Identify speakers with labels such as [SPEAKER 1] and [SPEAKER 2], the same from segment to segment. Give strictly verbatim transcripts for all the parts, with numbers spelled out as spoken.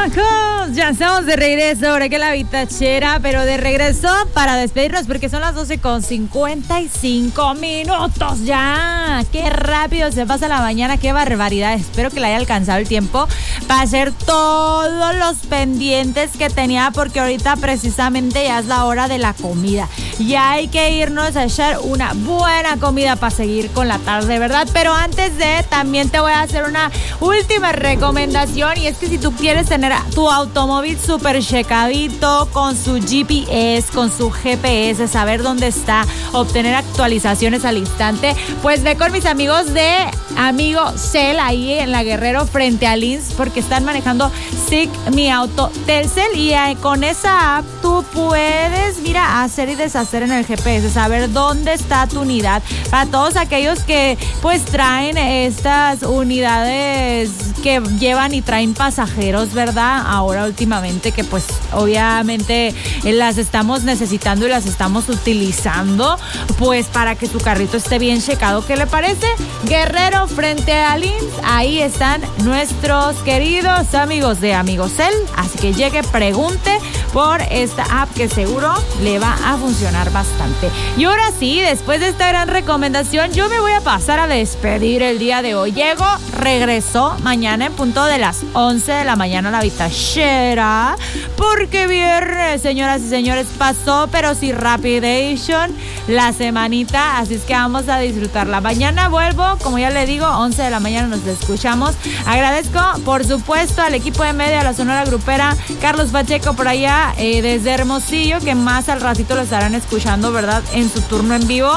[SPEAKER 1] chamacos, ya estamos de regreso, ahora que la bitachera, pero de regreso para despedirnos porque son las doce con cincuenta y cinco minutos ya. Qué rápido se pasa la mañana, qué barbaridad. Espero que le haya alcanzado el tiempo para hacer todos los pendientes que tenía, porque ahorita precisamente ya es la hora de la comida. Ya hay que irnos a echar una buena comida para seguir con la tarde, ¿verdad? Pero antes de, también te voy a hacer una última recomendación, y es que si tú quieres tener tu automóvil súper checadito con su G P S, con su G P S, saber dónde está, obtener actualizaciones al instante, pues ve con mis amigos de Amigo Cel ahí en la Guerrero frente a Lins, porque están manejando S I C Mi Auto Telcel, y con esa app tú puedes, mira, hacer y deshacer en el G P S, saber dónde está tu unidad. Para todos aquellos que pues traen estas unidades que llevan y traen pasajeros, ¿verdad? Ahora últimamente que pues obviamente las estamos necesitando y las estamos utilizando pues para que tu carrito esté bien checado. ¿Qué le parece? Guerrero frente a Lins, ahí están nuestros queridos amigos de Amigo Cel, así que llegue, pregunte por esta app que seguro le va a funcionar bastante. Y ahora sí, después de esta gran recomendación, yo me voy a pasar a despedir el día de hoy. Llego, regresó mañana en punto de las once de la mañana a la bitachera, porque viernes, señoras y señores, pasó pero sí rapidation la semanita, así es que vamos a disfrutarla. Mañana vuelvo, como ya le digo, once de la mañana nos escuchamos. Agradezco, por supuesto, al equipo de media, a la Sonora Grupera, Carlos Pacheco por allá eh, desde Hermosillo, que más al ratito lo estarán escuchando, ¿verdad?, en su turno en vivo.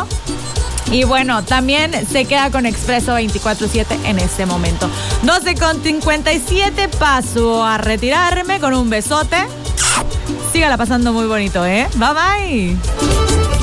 [SPEAKER 1] Y bueno, también se queda con Expreso veinticuatro siete en este momento. doce con cincuenta y siete, paso a retirarme con un besote. Sígala pasando muy bonito, ¿eh? Bye bye.